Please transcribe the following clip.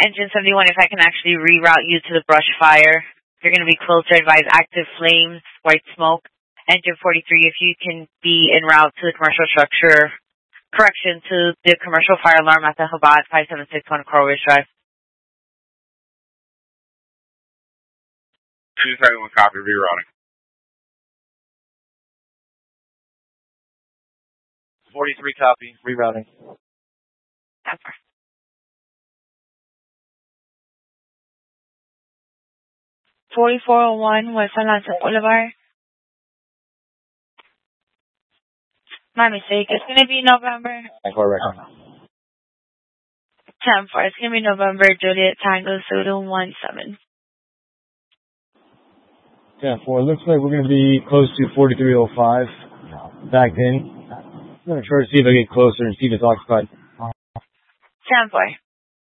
Engine 71, if I can actually reroute you to the brush fire. You're going to be closer, advise active flames, white smoke. Engine 43, if you can be en route to the commercial structure, correction to the commercial fire alarm at the Chabad 5761 Coral Ridge Drive. 271 copy, rerouting. 43 copy, rerouting. 4401 West Sunset Boulevard. My mistake. It's going to be November. 10-4, it's going to be November, Juliet Tango Zulu 17. 10-4, looks like we're going to be close to 4305. Back in. I'm going to try to see if I get closer and see if it's occupied. 10-4.